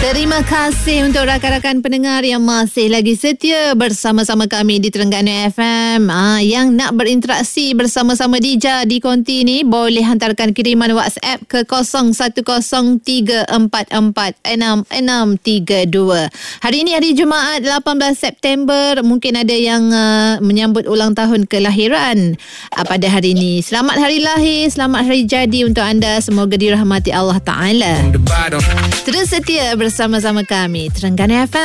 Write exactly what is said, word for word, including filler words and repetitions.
Terima kasih untuk rakan-rakan pendengar yang masih lagi setia bersama-sama kami di Terengganu F M. Ah, yang nak berinteraksi bersama-sama Dija di konti ni, boleh hantarkan kiriman WhatsApp ke kosong satu kosong tiga empat empat enam enam tiga dua. Hari ini hari Jumaat lapan belas September. Mungkin ada yang uh, menyambut ulang tahun kelahiran uh, pada hari ini. Selamat hari lahir, selamat hari jadi untuk anda. Semoga dirahmati Allah Ta'ala. Terus setia bersama Sama-sama kami Terengganu F M.